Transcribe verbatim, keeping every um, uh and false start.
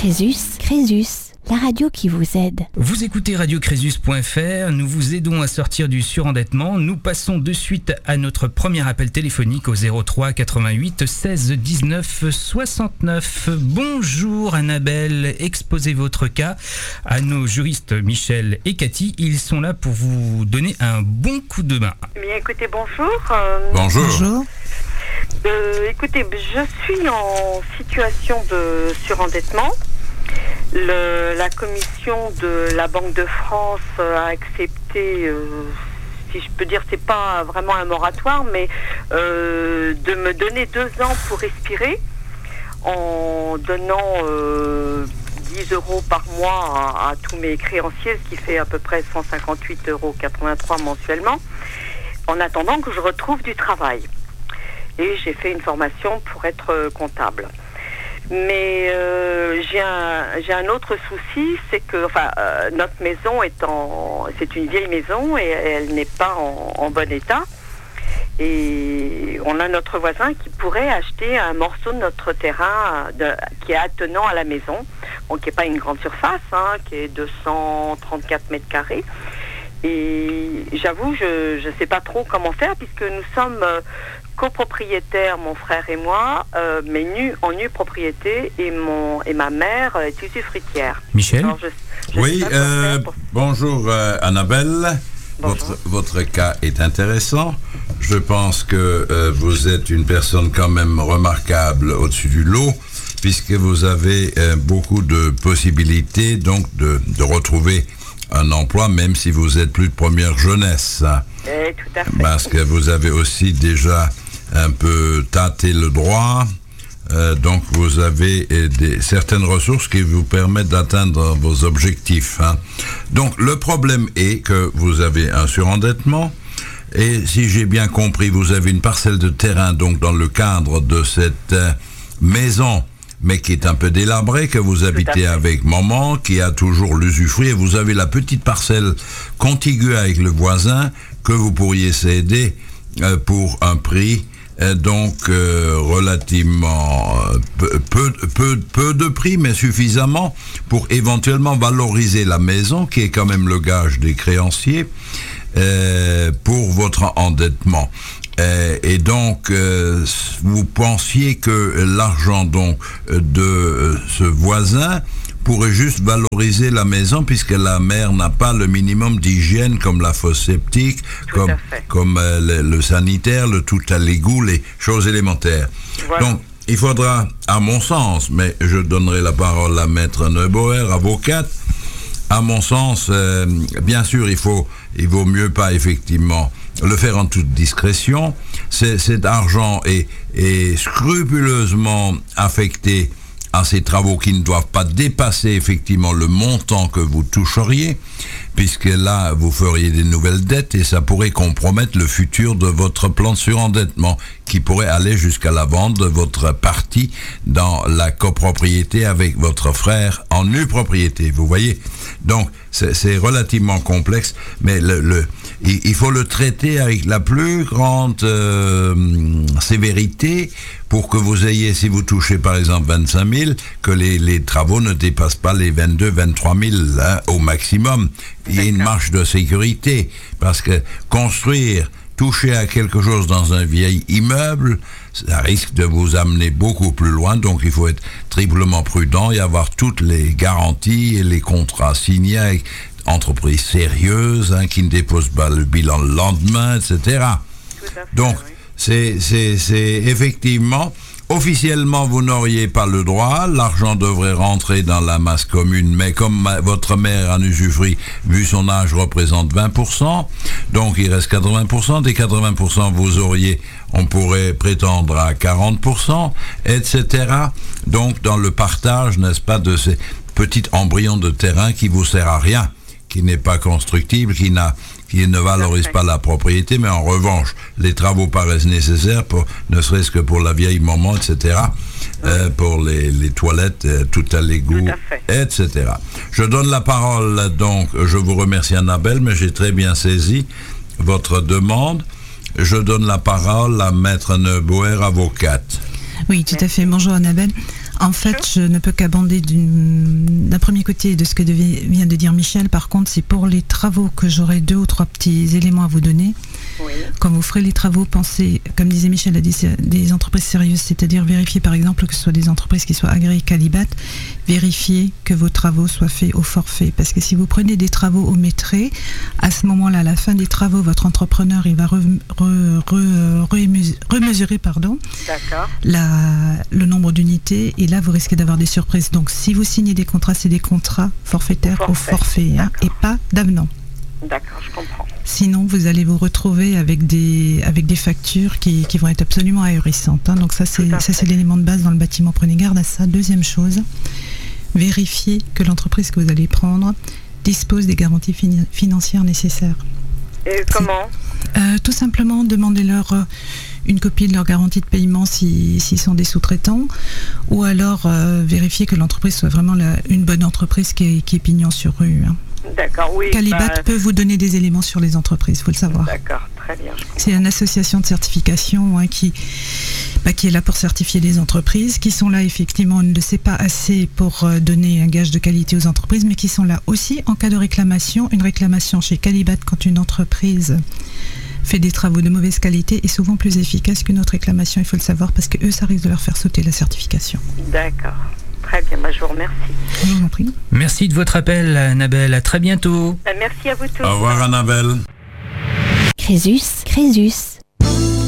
Crésus, Crésus, la radio qui vous aide. Vous écoutez radio crésus point f r, nous vous aidons à sortir du surendettement. Nous passons de suite à notre premier appel téléphonique au zéro trois quatre-vingt-huit seize dix-neuf soixante-neuf. Bonjour Annabelle, exposez votre cas à nos juristes Michel et Cathy. Ils sont là pour vous donner un bon coup de main. Bien écoutez, bonjour. Euh, Bonjour. Bonjour. euh, écoutez, je suis en situation de surendettement. Le, la commission de la Banque de France a accepté, euh, si je peux dire, c'est pas vraiment un moratoire, mais euh, de me donner deux ans pour respirer en donnant euh, dix euros par mois à, à tous mes créanciers, ce qui fait à peu près cent cinquante-huit euros quatre-vingt-trois mensuellement, en attendant que je retrouve du travail. Et j'ai fait une formation pour être comptable. Mais euh, j'ai un j'ai un autre souci, c'est que enfin euh, notre maison est en c'est une vieille maison et elle n'est pas en, en bon état. Et on a notre voisin qui pourrait acheter un morceau de notre terrain de, qui est attenant à la maison, bon, qui n'est pas une grande surface, hein, qui est deux cent trente-quatre mètres carrés. Et j'avoue, je ne sais pas trop comment faire puisque nous sommes euh, copropriétaires, mon frère et moi, euh, mais nus en nue propriété et, mon, et ma mère est usufruitière. Michel Alors, je, je Oui, euh, pour... bonjour euh, Annabelle. Bonjour. Votre, votre cas est intéressant. Je pense que euh, vous êtes une personne quand même remarquable au-dessus du lot, puisque vous avez euh, beaucoup de possibilités donc de, de retrouver un emploi, même si vous êtes plus de première jeunesse. Eh, tout à fait. Parce que vous avez aussi déjà un peu tâté le droit, euh, donc vous avez euh, des, certaines ressources qui vous permettent d'atteindre vos objectifs. Hein. Donc le problème est que vous avez un surendettement, et si j'ai bien compris, vous avez une parcelle de terrain donc dans le cadre de cette euh, maison, mais qui est un peu délabrée, que vous habitez avec maman, qui a toujours l'usufruit, et vous avez la petite parcelle contiguë avec le voisin que vous pourriez céder euh, pour un prix euh, donc euh, relativement euh, peu, peu, peu, peu de prix, mais suffisamment pour éventuellement valoriser la maison, qui est quand même le gage des créanciers, euh, pour votre endettement. Euh, et donc, euh, vous pensiez que l'argent donc de euh, ce voisin pourrait juste valoriser la maison, puisque la mère n'a pas le minimum d'hygiène comme la fosse septique, Tout comme, comme euh, le, le sanitaire, le tout à l'égout, les choses élémentaires. Voilà. Donc, il faudra, à mon sens, mais je donnerai la parole à Maître Neubauer, avocate, à mon sens, euh, bien sûr, il faut, il vaut mieux pas effectivement le faire en toute discrétion. C'est, cet argent est, est scrupuleusement affecté à ces travaux qui ne doivent pas dépasser effectivement le montant que vous toucheriez, puisque là, vous feriez des nouvelles dettes et ça pourrait compromettre le futur de votre plan de surendettement, qui pourrait aller jusqu'à la vente de votre partie dans la copropriété avec votre frère en nue propriété, vous voyez. Donc, c'est, c'est relativement complexe, mais le, le, il, il faut le traiter avec la plus grande euh, sévérité pour que vous ayez, si vous touchez par exemple vingt-cinq mille, que les, les travaux ne dépassent pas les vingt-deux, vingt-trois mille hein, au maximum. Il y a une marge de sécurité, parce que construire, toucher à quelque chose dans un vieil immeuble, ça risque de vous amener beaucoup plus loin, donc il faut être triplement prudent et avoir toutes les garanties et les contrats signés avec entreprises sérieuses, hein, qui ne déposent pas le bilan le lendemain, et cetera. Tout à fait, Donc, oui. c'est, c'est, c'est effectivement, officiellement, vous n'auriez pas le droit, l'argent devrait rentrer dans la masse commune, mais comme ma, votre mère en usufruit, vu son âge, représente vingt pour cent, donc il reste quatre-vingts pour cent, des quatre-vingts pour cent vous auriez, on pourrait prétendre à quarante pour cent, et cetera. Donc, dans le partage, n'est-ce pas, de ces petits embryons de terrain qui vous sert à rien, qui n'est pas constructible, qui n'a qui ne valorise pas la propriété, mais en revanche, les travaux paraissent nécessaires, pour, ne serait-ce que pour la vieille maman, et cetera, oui. euh, pour les, les toilettes, euh, tout à l'égout, et cetera. Je donne la parole, donc, je vous remercie Annabelle, mais j'ai très bien saisi votre demande. Je donne la parole à Maître Neubauer, avocate. Oui, tout à fait. Bonjour Annabelle. En fait, je ne peux qu'abonder d'une- d'un premier côté de ce que devait- vient de dire Michel. Par contre, c'est pour les travaux que j'aurai deux ou trois petits éléments à vous donner. Oui. Quand vous ferez les travaux, pensez, comme disait Michel, à des, des entreprises sérieuses, c'est-à-dire vérifier par exemple que ce soit des entreprises qui soient agréées Calibat, vérifiez que vos travaux soient faits au forfait. Parce que si vous prenez des travaux au mètré, à ce moment-là, à la fin des travaux, votre entrepreneur il va re- re- re- remus- remesurer pardon, D'accord. la, le nombre d'unités et là vous risquez d'avoir des surprises. Donc si vous signez des contrats, c'est des contrats forfaitaires Forfait. au forfait hein, et pas d'avenant. D'accord, je comprends. Sinon, vous allez vous retrouver avec des, avec des factures qui, qui vont être absolument ahurissantes. hein. Donc ça, c'est, Tout à ça, c'est fait. l'élément de base dans le bâtiment. Prenez garde à ça. Deuxième chose, vérifiez que l'entreprise que vous allez prendre dispose des garanties fini- financières nécessaires. Et comment? Euh, tout simplement, demandez-leur euh, une copie de leur garantie de paiement si- s'ils sont des sous-traitants, ou alors euh, vérifiez que l'entreprise soit vraiment la- une bonne entreprise qui est, qui est pignon sur rue. hein. D'accord, oui. Calibat bah, peut vous donner des éléments sur les entreprises, il faut le savoir. D'accord, très bien. Je comprends. C'est une association de certification hein, qui, bah, qui est là pour certifier les entreprises, qui sont là effectivement, on ne le sait pas assez pour euh, donner un gage de qualité aux entreprises, mais qui sont là aussi en cas de réclamation. Une réclamation chez Calibat quand une entreprise fait des travaux de mauvaise qualité est souvent plus efficace qu'une autre réclamation, il faut le savoir, parce que eux, ça risque de leur faire sauter la certification. D'accord. Très bien, bah, je vous remercie. Je vous en prie. Merci de votre appel, Annabelle. À très bientôt. Bah, merci à vous tous. Au revoir, Annabelle. Crésus, Crésus.